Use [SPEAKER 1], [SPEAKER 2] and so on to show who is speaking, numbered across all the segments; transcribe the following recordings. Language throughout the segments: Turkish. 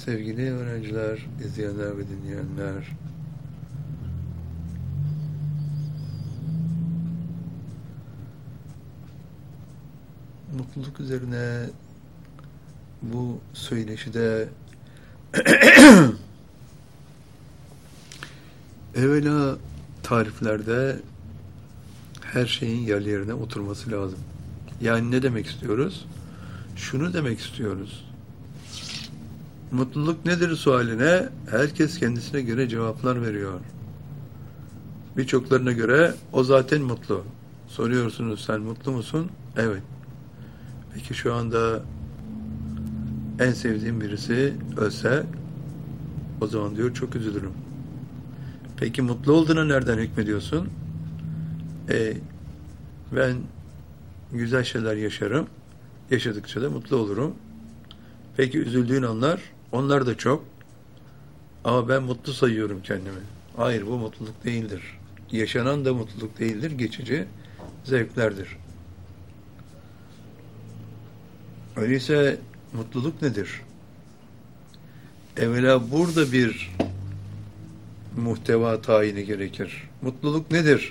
[SPEAKER 1] Sevgili öğrenciler, izleyenler ve dinleyenler, mutluluk üzerine bu söyleşide evvela tariflerde her şeyin yerlerine oturması lazım. Yani ne demek istiyoruz? Şunu demek istiyoruz. Mutluluk nedir sualine herkes kendisine göre cevaplar veriyor. Birçoklarına göre o zaten mutlu. Soruyorsunuz, sen mutlu musun? Evet. Peki şu anda en sevdiğim birisi ölse, o zaman diyor çok üzülürüm. Peki mutlu olduğuna nereden hükmediyorsun? Ben güzel şeyler yaşarım. Yaşadıkça da mutlu olurum. Peki üzüldüğün anlar, onlar da çok. Ama ben mutlu sayıyorum kendimi. Hayır, bu mutluluk değildir. Yaşanan da mutluluk değildir, geçici zevklerdir. Öyleyse mutluluk nedir? Evvela burada bir muhteva tayini gerekir. Mutluluk nedir?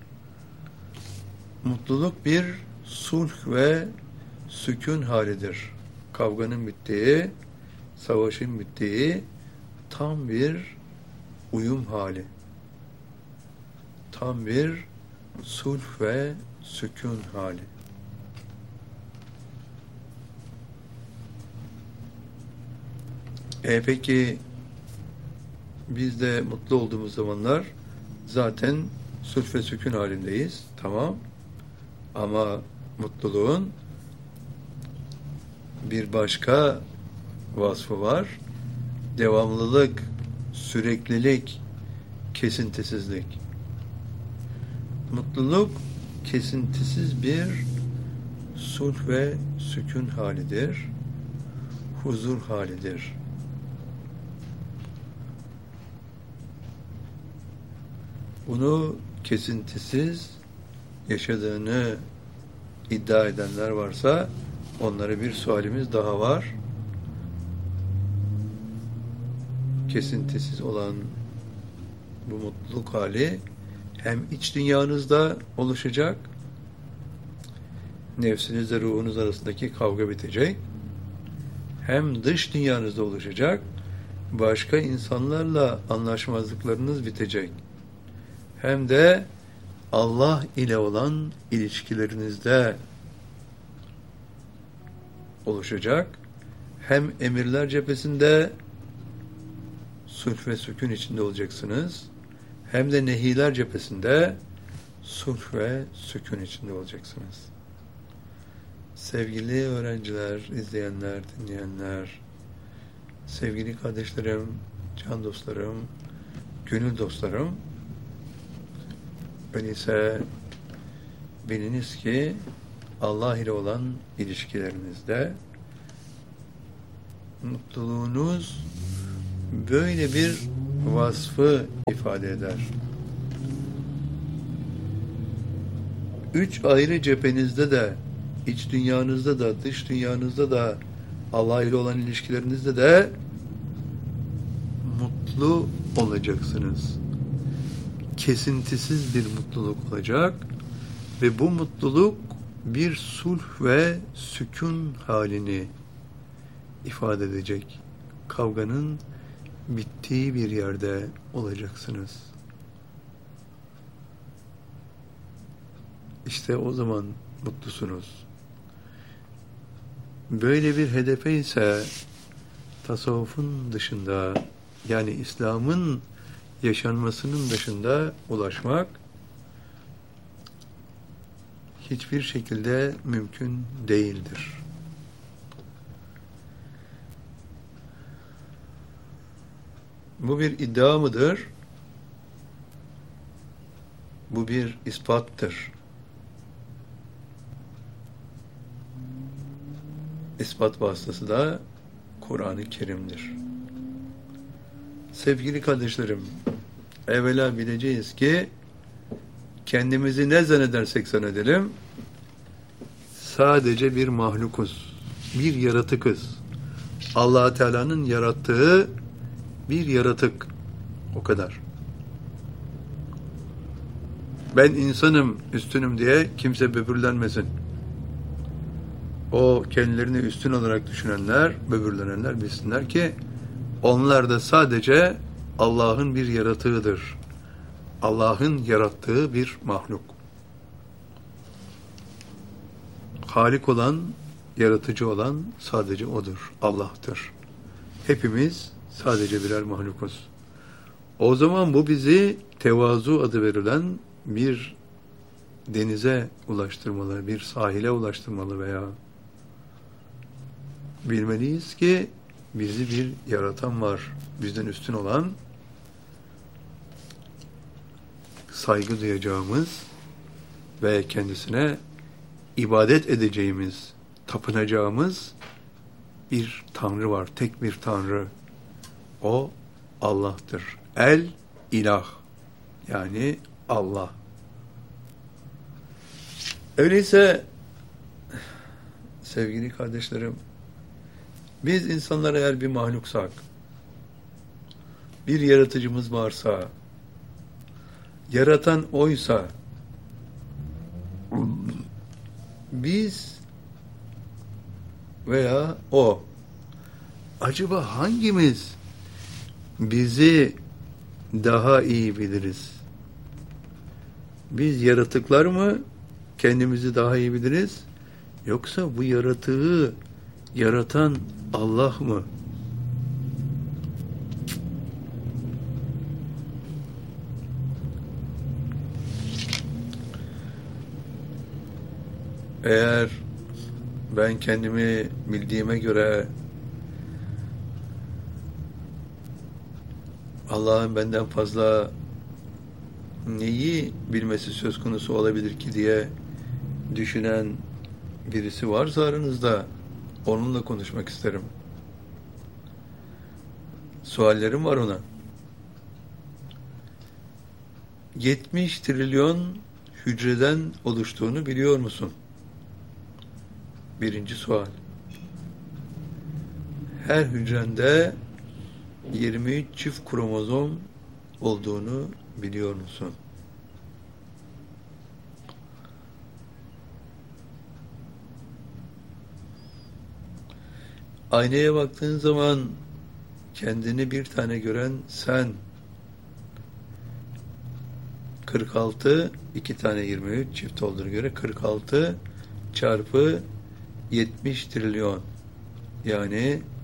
[SPEAKER 1] Mutluluk bir sulh ve sükun halidir. Kavganın bittiği, savaşın bittiği tam bir uyum hali. Tam bir sulh ve sükun hali. Peki biz de mutlu olduğumuz zamanlar zaten sulh ve sükun halindeyiz. Tamam. Ama mutluluğun bir başka vasfı var. Devamlılık, süreklilik, kesintisizlik. Mutluluk kesintisiz bir sulh ve sükun halidir. Huzur halidir. Bunu kesintisiz yaşadığını iddia edenler varsa onlara bir sualimiz daha var. Kesintisiz olan bu mutluluk hali hem iç dünyanızda oluşacak, nefsinizle ruhunuz arasındaki kavga bitecek, hem dış dünyanızda oluşacak, başka insanlarla anlaşmazlıklarınız bitecek, hem de Allah ile olan ilişkilerinizde oluşacak. Hem emirler cephesinde sulh ve sükun içinde olacaksınız, hem de nehiler cephesinde sulh ve sükun içinde olacaksınız. Sevgili öğrenciler, izleyenler, dinleyenler, sevgili kardeşlerim, can dostlarım, gönül dostlarım, öyleyse biliniz ki Allah ile olan ilişkilerinizde mutluluğunuz böyle bir vasfı ifade eder. 3 ayrı cephenizde de, iç dünyanızda da, dış dünyanızda da, Allah ile olan ilişkilerinizde de mutlu olacaksınız. Kesintisiz bir mutluluk olacak ve bu mutluluk bir sulh ve sükun halini ifade edecek. Kavganın bittiği bir yerde olacaksınız. İşte o zaman mutlusunuz. Böyle bir hedefe ise tasavvufun dışında, yani İslam'ın yaşanmasının dışında ulaşmak hiçbir şekilde mümkün değildir. Bu bir iddia mıdır? Bu bir ispattır. İspat vasıtası da Kur'an-ı Kerim'dir. Sevgili kardeşlerim, evvela bileceğiz ki kendimizi ne zannedersek zannedelim, sadece bir mahlukuz, bir yaratıkız. Allah Teala'nın yarattığı bir yaratık. O kadar. Ben insanım, üstünüm diye kimse böbürlenmesin. O kendilerini üstün olarak düşünenler, böbürlenenler bilsinler ki onlar da sadece Allah'ın bir yaratığıdır. Allah'ın yarattığı bir mahluk. Halik olan, yaratıcı olan sadece O'dur. Allah'tır. Hepimiz sadece birer mahlukuz. O zaman bu bizi tevazu adı verilen bir denize ulaştırmalı, bir sahile ulaştırmalı veya bilmeliyiz ki bizi bir yaratan var. Bizden üstün olan, saygı duyacağımız ve kendisine ibadet edeceğimiz, tapınacağımız bir Tanrı var. Tek bir Tanrı. O Allah'tır. El ilah. Yani Allah. Öyleyse sevgili kardeşlerim, biz insanlar eğer bir mahluksak, bir yaratıcımız varsa, yaratan O'ysa, biz veya O, acaba hangimiz bizi daha iyi biliriz? Biz yaratıklar mı kendimizi daha iyi biliriz? Yoksa bu yaratığı yaratan Allah mı? Eğer ben kendimi bildiğime göre Allah'ın benden fazla neyi bilmesi söz konusu olabilir ki diye düşünen birisi varsa aranızda onunla konuşmak isterim. Suallerim var ona. 70 trilyon hücreden oluştuğunu biliyor musun? Birinci sual. Her hücrende 23 çift kromozom olduğunu biliyor musun? Aynaya baktığın zaman kendini bir tane gören sen. 46, 2 tane 23 çift olduğuna göre 46 çarpı 70 trilyon. Yani